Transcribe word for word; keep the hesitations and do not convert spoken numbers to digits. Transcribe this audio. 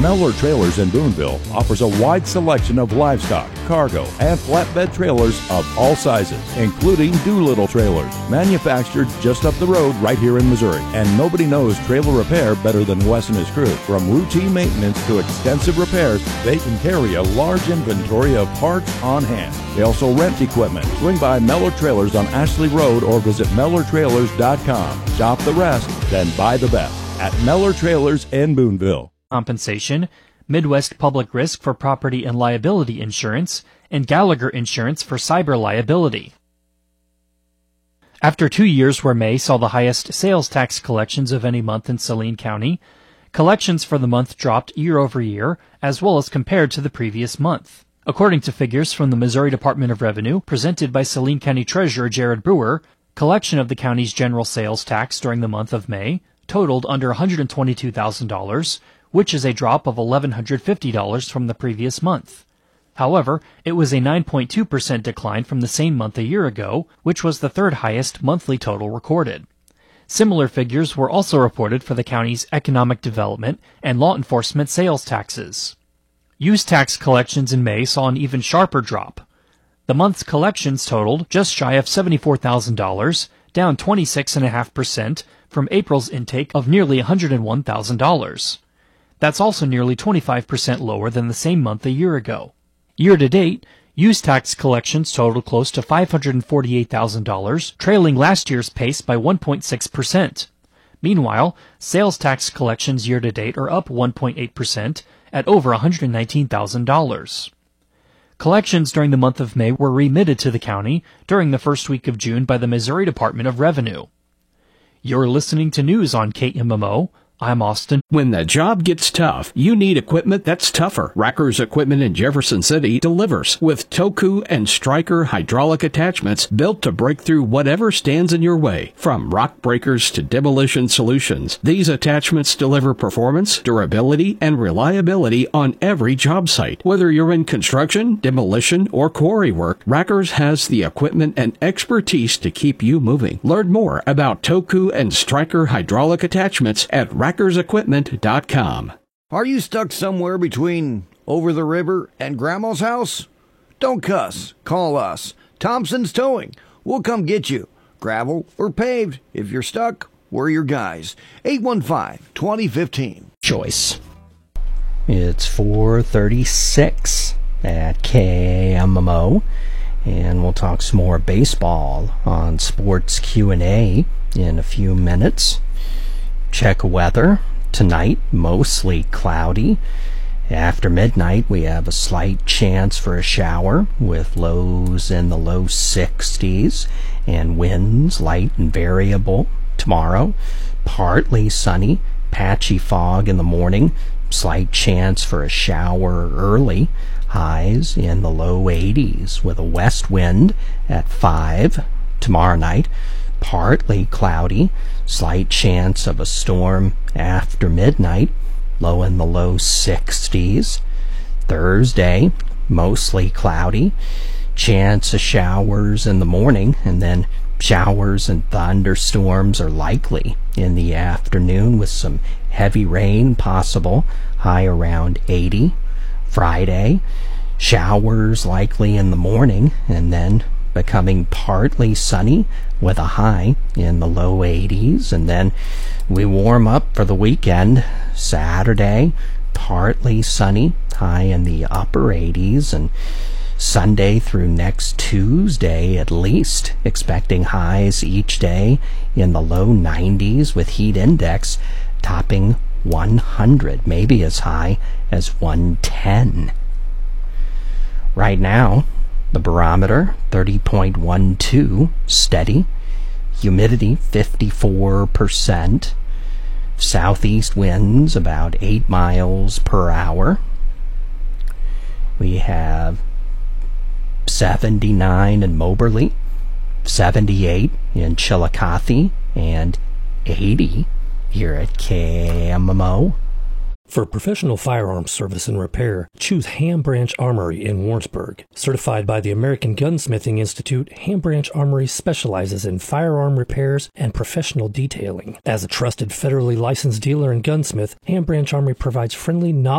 Mellor Trailers in Boonville offers a wide selection of livestock, cargo, and flatbed trailers of all sizes, including Doolittle trailers, manufactured just up the road right here in Missouri. And nobody knows trailer repair better than Wes and his crew. From routine maintenance to extensive repairs, they can carry a large inventory of parts on hand. They also rent equipment. Swing by Mellor Trailers on Ashley Road or visit Mellor Trailers dot com. Shop the rest, then buy the best at Mellor Trailers in Boonville. Compensation, Midwest Public Risk for Property and Liability Insurance, and Gallagher Insurance for cyber liability. After two years where May saw the highest sales tax collections of any month in Saline County, collections for the month dropped year over year, as well as compared to the previous month. According to figures from the Missouri Department of Revenue presented by Saline County Treasurer Jared Brewer, collection of the county's general sales tax during the month of May totaled under one hundred twenty-two thousand dollars, which is a drop of one thousand one hundred fifty dollars from the previous month. However, it was a nine point two percent decline from the same month a year ago, which was the third highest monthly total recorded. Similar figures were also reported for the county's economic development and law enforcement sales taxes. Use tax collections in May saw an even sharper drop. The month's collections totaled just shy of seventy-four thousand dollars, down twenty-six point five percent from April's intake of nearly one hundred one thousand dollars. That's also nearly twenty-five percent lower than the same month a year ago. Year-to-date, use tax collections totaled close to five hundred forty-eight thousand dollars, trailing last year's pace by one point six percent. Meanwhile, sales tax collections year-to-date are up one point eight percent at over one hundred nineteen thousand dollars. Collections during the month of May were remitted to the county during the first week of June by the Missouri Department of Revenue. You're listening to news on K M M O. I'm Austin. When the job gets tough, you need equipment that's tougher. Racker's Equipment in Jefferson City delivers with Toku and Stryker hydraulic attachments built to break through whatever stands in your way. From rock breakers to demolition solutions, these attachments deliver performance, durability, and reliability on every job site. Whether you're in construction, demolition, or quarry work, Racker's has the equipment and expertise to keep you moving. Learn more about Toku and Stryker hydraulic attachments at Rackers Equipment dot com. Are you stuck somewhere between over the river and Grandma's house? Don't cuss. Call us. Thompson's Towing. We'll come get you. Gravel or paved. If you're stuck, we're your guys. eight one five, two zero one five. Choice. It's four thirty-six at K M M O, and we'll talk some more baseball on Sports Q and A in a few minutes. Check weather. Tonight, mostly cloudy. After midnight, we have a slight chance for a shower with lows in the low sixties and winds light and variable. Tomorrow, partly sunny, patchy fog in the morning, slight chance for a shower early. Highs in the low eighties with a west wind at five. Tomorrow night, partly cloudy, slight chance of a storm after midnight, low in the low sixties. Thursday, mostly cloudy, chance of showers in the morning, and then showers and thunderstorms are likely in the afternoon with some heavy rain possible, high around eighty. Friday, showers likely in the morning, and then becoming partly sunny with a high in the low eighties, and then we warm up for the weekend. Saturday, partly sunny, high in the upper eighties, and Sunday through next Tuesday at least, expecting highs each day in the low nineties with heat index topping one hundred, maybe as high as one ten. Right now, the barometer, thirty point one two, steady. Humidity, fifty-four percent. Southeast winds, about eight miles per hour. We have seventy-nine in Moberly, seventy-eight in Chillicothe, and eighty here at K M M O. For professional firearms service and repair, choose Ham Branch Armory in Warrensburg. Certified by the American Gunsmithing Institute, Ham Branch Armory specializes in firearm repairs and professional detailing. As a trusted federally licensed dealer and gunsmith, Ham Branch Armory provides friendly, knowledgeable